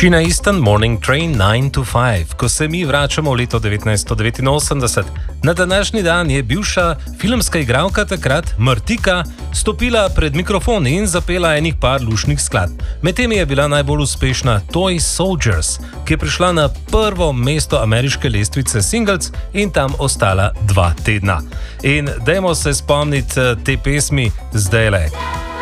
Sheena Easton, Morning Train 9 to 5. Ko se mi vračamo v leto 1989, na današnji dan je bivša filmska igralka takrat, Martika, stopila pred mikrofon in zapela enih par lušnih skladb. Medtem je bila najbolj uspešna Toy Soldiers, ki je prišla na prvo mesto ameriške lestvice singles in tam ostala 2 tedna. In dajmo se spomniti te pesmi zdajle.